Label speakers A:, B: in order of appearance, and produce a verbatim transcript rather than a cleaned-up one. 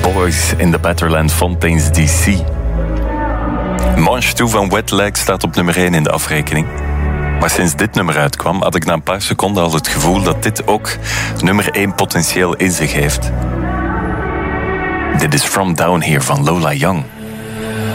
A: Boys in the Batterland Fontaine's D C. Manche toe van Wet Leg staat op nummer één in de afrekening. Maar sinds dit nummer uitkwam, had ik na een paar seconden al het gevoel dat dit ook nummer één potentieel in zich heeft. Dit is From Down Here van Lola Young.